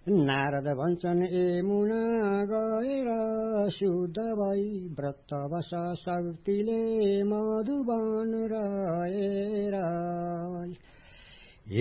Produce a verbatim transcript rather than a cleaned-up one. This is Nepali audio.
नारद भन्छन् ए मुना गएर शुद्ध भई व्रत बस शक्तिले मधुबन रहेर